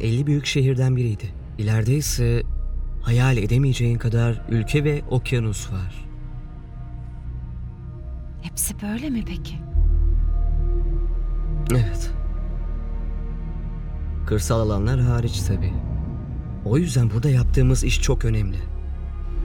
50 büyük şehirden biriydi. İleride ise hayal edemeyeceğin kadar ülke ve okyanus var. Hepsi böyle mi peki? Evet. Kırsal alanlar hariç tabii. O yüzden burada yaptığımız iş çok önemli.